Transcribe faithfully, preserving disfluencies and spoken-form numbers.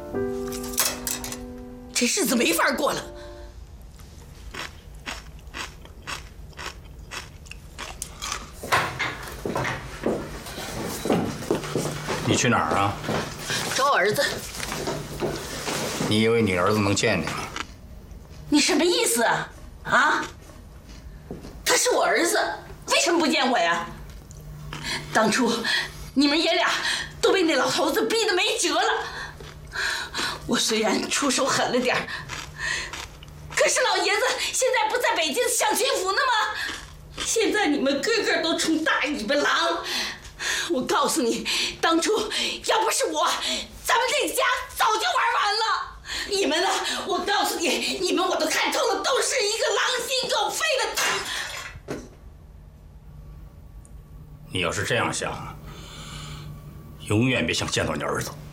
这日子没法过了。 你去哪儿啊？ 找我儿子。 你以为你儿子能见你吗？ 你什么意思啊？啊？他是我儿子，为什么不见我呀？当初你们爷俩都被那老头子逼得没辙了。我虽然出手狠了点儿，可是老爷子现在不在北京享清福呢吗？现在你们个个都充大尾巴狼。我告诉你，当初要不是我，咱们这家早就玩完了。你们呢？我告诉你，你们我都看透了，都是一个狼心狗肺的。 你要是这样想，永远别想见到你儿子。